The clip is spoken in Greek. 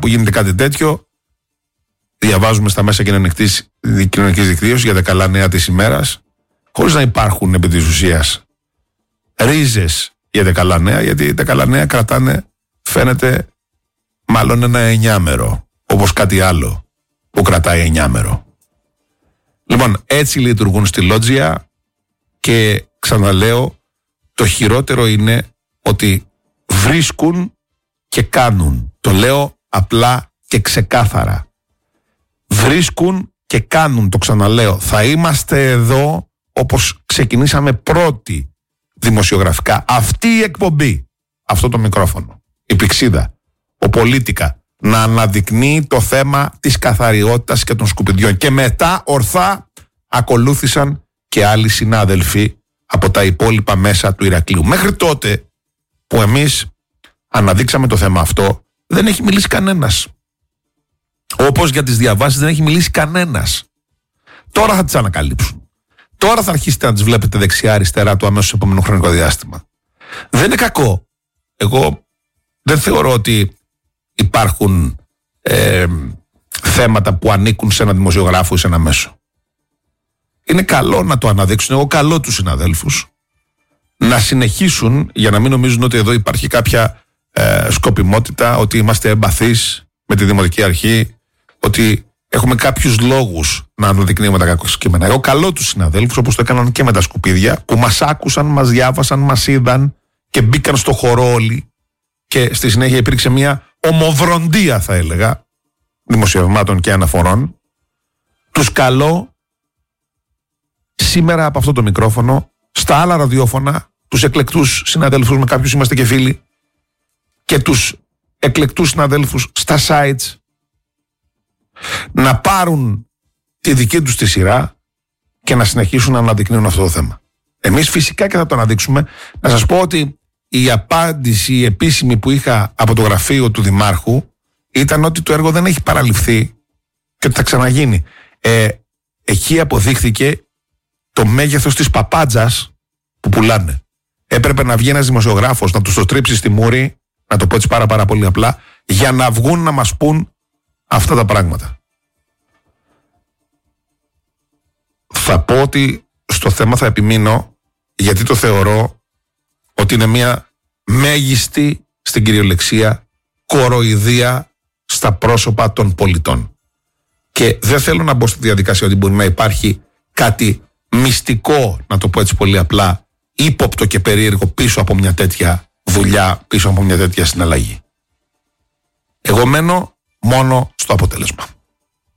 γίνεται κάτι τέτοιο, διαβάζουμε στα μέσα κοινωνικής δικτύωσης για τα καλά νέα της ημέρας, χωρίς να υπάρχουν επί της ουσίας ρίζες για τα καλά νέα, γιατί τα καλά νέα κρατάνε, φαίνεται, μάλλον ένα 9μέρο, όπως κάτι άλλο που κρατάει 9μέρο. Λοιπόν, έτσι λειτουργούν στη Λότζια και ξαναλέω, το χειρότερο είναι ότι βρίσκουν και κάνουν. Το λέω απλά και ξεκάθαρα. Βρίσκουν και κάνουν, το ξαναλέω. Θα είμαστε εδώ όπως ξεκινήσαμε πρώτη δημοσιογραφικά. Αυτή η εκπομπή, αυτό το μικρόφωνο, η Πηξίδα, ο Πολίτικα, να αναδεικνύει το θέμα της καθαριότητας και των σκουπιδιών. Και μετά ορθά ακολούθησαν και άλλοι συνάδελφοι από τα υπόλοιπα μέσα του Ηρακλείου. Μέχρι τότε που εμείς αναδείξαμε το θέμα αυτό, δεν έχει μιλήσει κανένας. Όπως για τις διαβάσεις δεν έχει μιλήσει κανένας. Τώρα θα τις ανακαλύψουν. Τώρα θα αρχίσετε να τις βλέπετε δεξιά-αριστερά το αμέσως επόμενο χρονικό διάστημα. Δεν είναι κακό. Εγώ δεν θεωρώ ότι υπάρχουν θέματα που ανήκουν σε ένα δημοσιογράφο ή σε ένα μέσο. Είναι καλό να το αναδείξουν. Εγώ καλώ τους συναδέλφους να συνεχίσουν, για να μην νομίζουν ότι εδώ υπάρχει κάποια σκοπιμότητα, ότι είμαστε εμπαθείς με τη Δημοτική Αρχή, ότι έχουμε κάποιους λόγους να αναδεικνύουμε τα κακά κείμενα. Εγώ καλώ τους συναδέλφους, όπως το έκαναν και με τα σκουπίδια, που μας άκουσαν, μας διάβασαν, μας είδαν και μπήκαν στο χορό όλοι, και στη συνέχεια υπήρξε μια ομοβροντία, θα έλεγα, δημοσιευμάτων και αναφορών. Τους καλώ σήμερα από αυτό το μικρόφωνο, στα άλλα ραδιόφωνα, τους εκλεκτούς συναδέλφους, με κάποιους είμαστε και φίλοι, και τους εκλεκτούς συναδέλφους στα sites, να πάρουν τη δική τους τη σειρά και να συνεχίσουν να αναδεικνύουν αυτό το θέμα. Εμείς φυσικά και θα το αναδείξουμε. Να σας πω ότι η απάντηση η επίσημη που είχα από το γραφείο του Δημάρχου ήταν ότι το έργο δεν έχει παραληφθεί και ότι θα ξαναγίνει. Εκεί αποδείχθηκε το μέγεθος της παπάντζας που πουλάνε. Έπρεπε να βγει ένας δημοσιογράφος να τους το τρίψει στη μούρη, να το πω έτσι πάρα πολύ απλά, για να βγουν να μας πούν αυτά τα πράγματα. Θα πω ότι στο θέμα θα επιμείνω, γιατί το θεωρώ ότι είναι μια μέγιστη, στην κυριολεξία, κοροϊδία στα πρόσωπα των πολιτών. Και δεν θέλω να μπω στη διαδικασία ότι μπορεί να υπάρχει κάτι μυστικό, να το πω έτσι πολύ απλά, ύποπτο και περίεργο πίσω από μια τέτοια δουλειά, πίσω από μια τέτοια συναλλαγή. Εγώ μένω μόνο στο αποτέλεσμα.